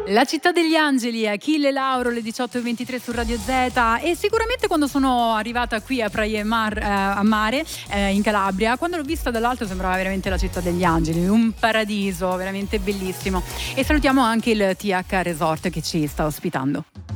La città degli angeli, Achille Lauro, le 18:23 su Radio Z. E sicuramente quando sono arrivata qui a Praia a Mare, in Calabria, quando l'ho vista dall'alto sembrava veramente la città degli angeli, un paradiso veramente bellissimo. E salutiamo anche il TH Resort che ci sta ospitando.